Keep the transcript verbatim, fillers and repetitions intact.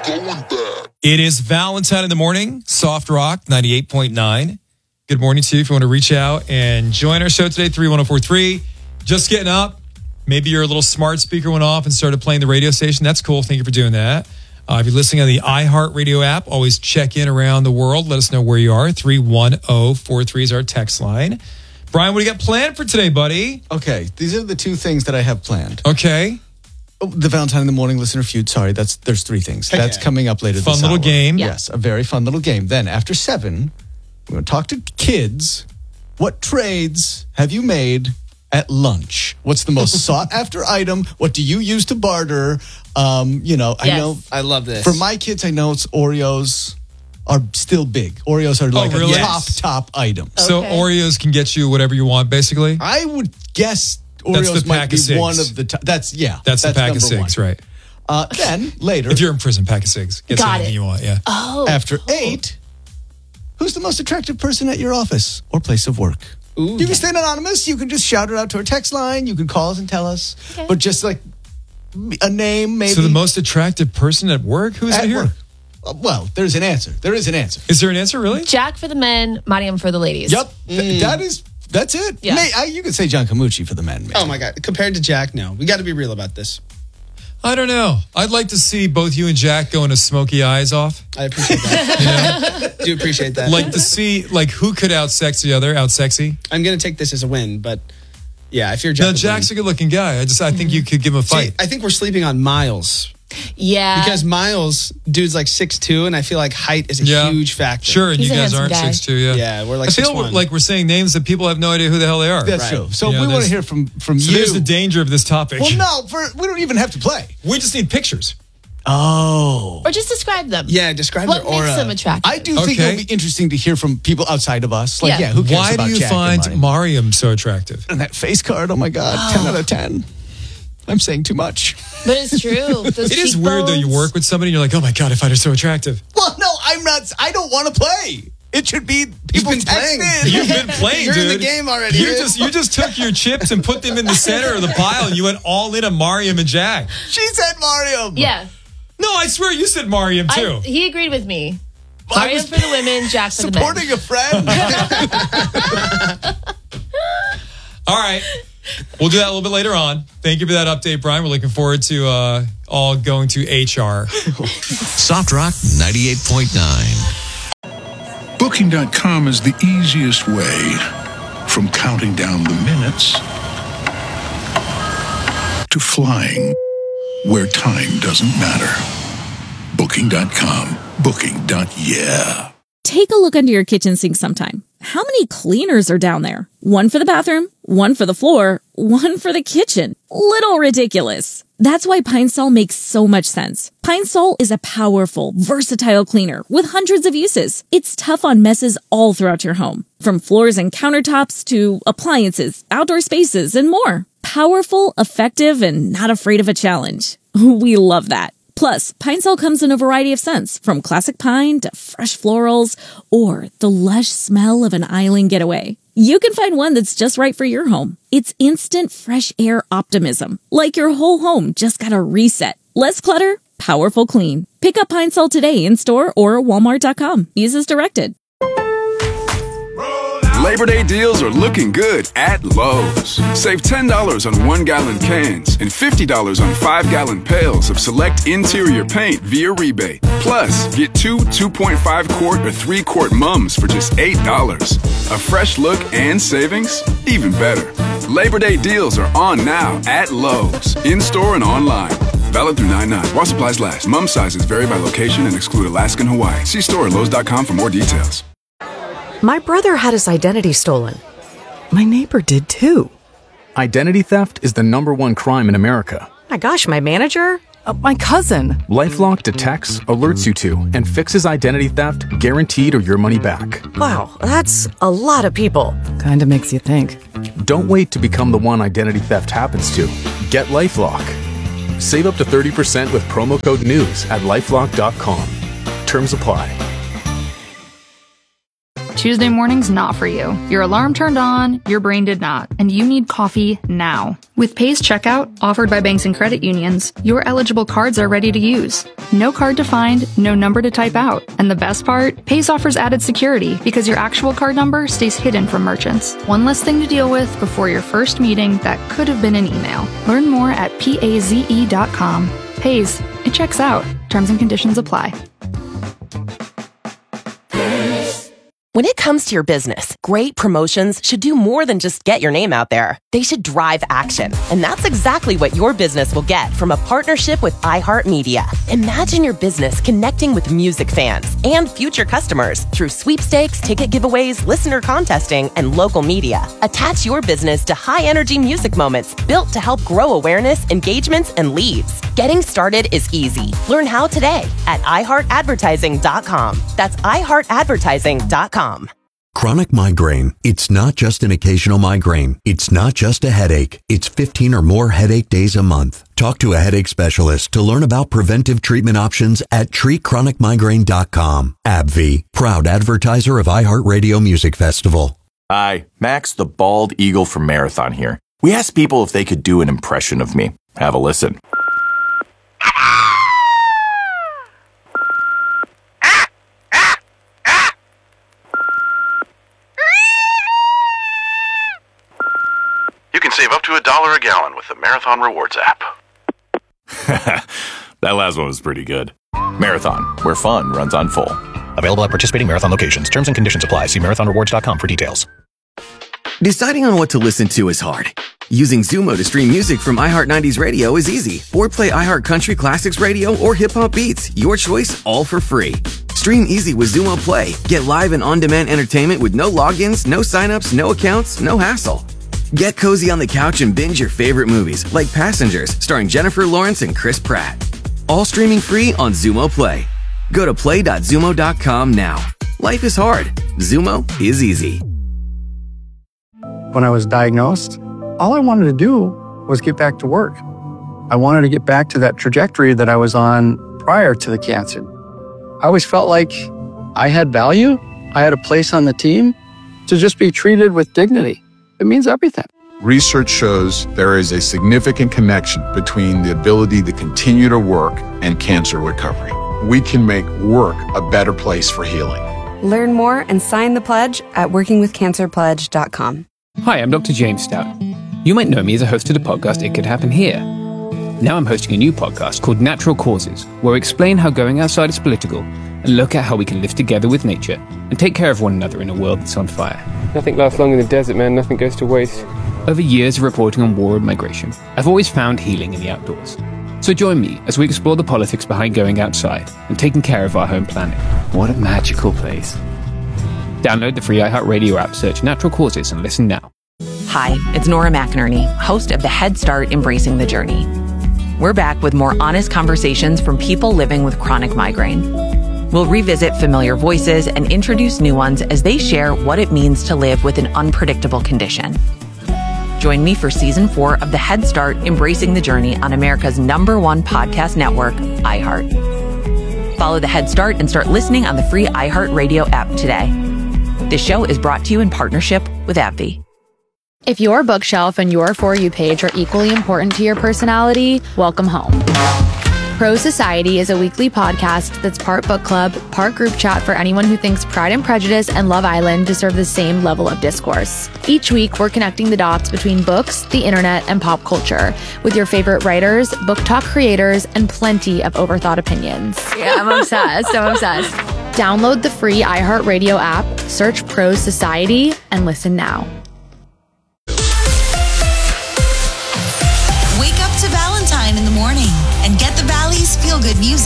going back. It is Valentine in the morning, Soft Rock ninety-eight point nine. Good morning to you. If you want to reach out and join our show today, three one zero four three. Just getting up. Maybe your little smart speaker went off and started playing the radio station. That's cool. Thank you for doing that. Uh, if you're listening on the iHeartRadio app, always check in around the world. Let us know where you are. three one zero four three is our text line. Brian, what do you got planned for today, buddy? Okay, these are the two things that I have planned. Okay. Oh, the Valentine in the Morning Listener Feud. Sorry, that's there's three things. Okay. That's coming up later Fun this little hour. game. Yes, a very fun little game. Then after seven, we're going to talk to kids. What trades have you made at lunch? What's the most sought after item? What do you use to barter? Um, you know, Yes. I know. I love this. For my kids, I know it's Oreos are still big. Oreos are like really? a top, top item. So Okay. Oreos can get you whatever you want, basically? I would guess That's Oreos the might pack be of cigs. one of the top. That's, yeah. That's, the pack of number cigs, one. right? Uh, then, later, If you're in prison, pack of cigs. Get Got anything it. you want, yeah. Oh. after eight, who's the most attractive person at your office or place of work? Ooh. You can stay anonymous. You can just shout it out to our text line. You can call us and tell us. Okay. But just like a name, maybe. So the most attractive person at work? Who is at it here? work. Uh, Well, there's an answer. There is an answer. Is there an answer, really? Jack for the men, Mariam for the ladies. Yep. Th- that is, that's it. Yeah. May, I, you could say John Camucci for the men. Maybe. Oh my God! Compared to Jack, no. We got to be real about this. I don't know. I'd like to see both you and Jack go into smoky eyes off. I appreciate that. Do appreciate that. Like to see, like, who could out-sex the other, out-sexy? I'm gonna take this as a win, but yeah, I fear Jack. No, would Jack's a win. good-looking guy. I just, I think you could give him a See, fight. I think we're sleeping on Miles Yeah. because Miles, dude's like six two, and I feel like height is a Yeah. huge factor. Sure, and He's you a guys handsome aren't guy. six two, yeah. Yeah, we're like I feel six one. like we're saying names that people have no idea who the hell they are. That's Right. true. So Yeah, we want there's- to hear from, from So you. there's the danger of this topic. Well, no, for, we don't even have to play. We just need pictures. Oh. or just describe them. Yeah, describe What their aura. makes them attractive? I do think Okay. it'll be interesting to hear from people outside of us. Like, Yeah. yeah, who cares Why about do you Jack and find Mariam? Mariam so attractive? And that face card, oh my God, ten out of ten. I'm saying too much. But it's true. Those It is weird, though. You cheekbones. work with somebody and you're like, oh my God, I find her so attractive. Well, no, I'm not. I don't want to play. It should be people been text playing. in. You've been playing, You're dude. in the game already, You dude. just you just took your chips and put them in the center of the pile and you went all in on Mariam and Jack. She said Mariam. Yeah. No, I swear you said Mariam too. I, he agreed with me. I Mariam was for the women, Jack for the men. Supporting a friend. All right. We'll do that a little bit later on. Thank you for that update, Brian. We're looking forward to uh, all going to H R. Soft Rock ninety-eight point nine. Booking dot com is the easiest way from counting down the minutes to flying where time doesn't matter. Booking dot com. Booking. Yeah. Take a look under your kitchen sink sometime. How many cleaners are down there? One for the bathroom, one for the floor, one for the kitchen. Little ridiculous. That's why Pine Sol makes so much sense. Pine Sol is a powerful, versatile cleaner with hundreds of uses. It's tough on messes all throughout your home, from floors and countertops to appliances, outdoor spaces, and more. Powerful, effective, and not afraid of a challenge. We love that. Plus, Pine Sol comes in a variety of scents, from classic pine to fresh florals, or the lush smell of an island getaway. You can find one that's just right for your home. It's instant fresh air optimism, like your whole home just got a reset. Less clutter, powerful clean. Pick up Pine Sol today in store or walmart dot com. Use as directed. Labor Day deals are looking good at Lowe's. Save ten dollars on one-gallon cans and fifty dollars on five-gallon pails of select interior paint via rebate. Plus, get two two point five quart or three quart mums for just eight dollars. A fresh look and savings? Even better. Labor Day deals are on now at Lowe's, in-store and online. Valid through nine nine. While supplies last. Mum sizes vary by location and exclude Alaska and Hawaii. See store at lowes dot com for more details. My brother had his identity stolen. My neighbor did too. Identity theft is the number one crime in America. My gosh, my manager? Uh, my cousin. LifeLock detects, alerts you to, and fixes identity theft guaranteed or your money back. Wow, that's a lot of people. Kinda makes you think. Don't wait to become the one identity theft happens to. Get LifeLock. Save up to thirty percent with promo code NEWS at lifelock dot com. Terms apply. Tuesday morning's not for you. Your alarm turned on, your brain did not, and you need coffee now. With Pay's Checkout, offered by banks and credit unions, your eligible cards are ready to use. No card to find, no number to type out. And the best part? Pay's offers added security because your actual card number stays hidden from merchants. One less thing to deal with before your first meeting that could have been an email. Learn more at paze dot com. Pay's. It checks out. Terms and conditions apply. When it comes to your business, great promotions should do more than just get your name out there. They should drive action. And that's exactly what your business will get from a partnership with iHeartMedia. Imagine your business connecting with music fans and future customers through sweepstakes, ticket giveaways, listener contesting, and local media. Attach your business to high-energy music moments built to help grow awareness, engagements, and leads. Getting started is easy. Learn how today at i heart advertising dot com. That's i heart advertising dot com. Chronic migraine. It's not just an occasional migraine. It's not just a headache. It's fifteen or more headache days a month. Talk to a headache specialist to learn about preventive treatment options at treat chronic migraine dot com. AbbVie, proud advertiser of iHeartRadio Music Festival. Hi, Max the Bald Eagle from Marathon here. We asked people if they could do an impression of me. Have a listen. You can save up to a dollar a gallon with the Marathon Rewards app. That last one was pretty good. Marathon, where fun runs on full. Available at participating Marathon locations. Terms and conditions apply. See marathon rewards dot com for details. Deciding on what to listen to is hard. Using Zumo to stream music from iHeart nineties Radio is easy. Or play iHeart Country Classics Radio or Hip Hop Beats. Your choice, all for free. Stream easy with Zumo Play. Get live and on-demand entertainment with no logins, no signups, no accounts, no hassle. Get cozy on the couch and binge your favorite movies, like Passengers, starring Jennifer Lawrence and Chris Pratt. All streaming free on Zumo Play. Go to play dot zumo dot com now. Life is hard. Zumo is easy. When I was diagnosed, all I wanted to do was get back to work. I wanted to get back to that trajectory that I was on prior to the cancer. I always felt like I had value. I had a place on the team to just be treated with dignity. It means everything. Research shows there is a significant connection between the ability to continue to work and cancer recovery. We can make work a better place for healing. Learn more and sign the pledge at working with cancer pledge dot com. Hi, I'm Doctor James Stout. You might know me as a host of the podcast It Could Happen Here. Now I'm hosting a new podcast called Natural Causes, where I explain how going outside is political and look at how we can live together with nature and take care of one another in a world that's on fire. Nothing lasts long in the desert, man. Nothing goes to waste. Over years of reporting on war and migration, I've always found healing in the outdoors. So join me as we explore the politics behind going outside and taking care of our home planet. What a magical place. Download the free iHeartRadio app, search Natural Causes, and listen now. Hi, it's Nora McInerney, host of the Head Start Embracing the Journey. We're back with more honest conversations from people living with chronic migraine. We'll revisit familiar voices and introduce new ones as they share what it means to live with an unpredictable condition. Join me for season four of the Head Start Embracing the Journey on America's number one podcast network, iHeart. Follow the Head Start and start listening on the free iHeartRadio app today. This show is brought to you in partnership with AbbVie. If your bookshelf and your For You page are equally important to your personality, welcome home. Pro Society is a weekly podcast that's part book club, part group chat for anyone who thinks Pride and Prejudice and Love Island deserve the same level of discourse. Each week, we're connecting the dots between books, the internet, and pop culture with your favorite writers, book talk creators, and plenty of overthought opinions. Yeah, I'm obsessed. I'm obsessed. Download the free iHeartRadio app, search Pro Society, and listen now. Wake up to Valentine in the morning and get the Valley's feel-good music.